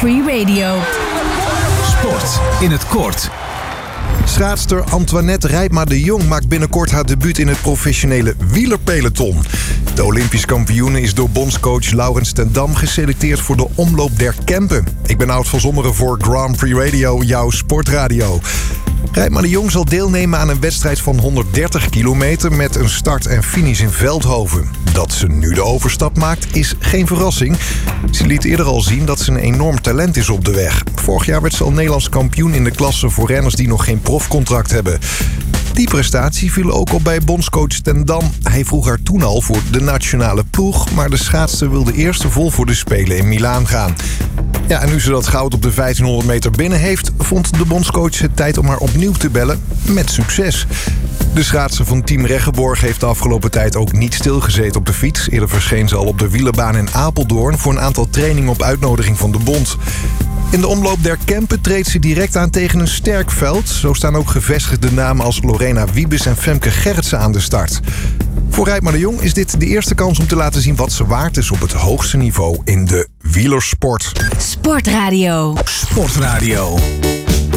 Free Radio. Sport in het kort. Schaatster Antoinette Rijpma de Jong maakt binnenkort haar debuut in het professionele wielerpeloton. De Olympisch kampioene is door bondscoach Laurens ten Dam geselecteerd voor de Omloop der Kempen. Ik ben Oud van Zommeren voor Grand Prix Radio, jouw sportradio. Rijpma de Jong zal deelnemen aan een wedstrijd van 130 kilometer met een start en finish in Veldhoven. Dat ze nu de overstap maakt is geen verrassing. Ze liet eerder al zien dat ze een enorm talent is op de weg. Vorig jaar werd ze al Nederlands kampioen in de klasse voor renners die nog geen profcontract hebben. Die prestatie viel ook op bij bondscoach ten Dam. Hij vroeg haar toen al voor de nationale ploeg, maar de schaatster wilde eerst vol voor de Spelen in Milaan gaan. Ja, en nu ze dat goud op de 1500 meter binnen heeft, vond de bondscoach het tijd om haar opnieuw te bellen, met succes. De schaatser van Team Reggeborg heeft de afgelopen tijd ook niet stilgezeten op de fiets. Eerder verscheen ze al op de wielerbaan in Apeldoorn voor een aantal trainingen op uitnodiging van de bond. In de Omloop der Kempen treedt ze direct aan tegen een sterk veld. Zo staan ook gevestigde namen als Lorena Wiebes en Femke Gerritsen aan de start. Voor Rijpma de Jong is dit de eerste kans om te laten zien wat ze waard is op het hoogste niveau in de wielersport. Sportradio. Sportradio.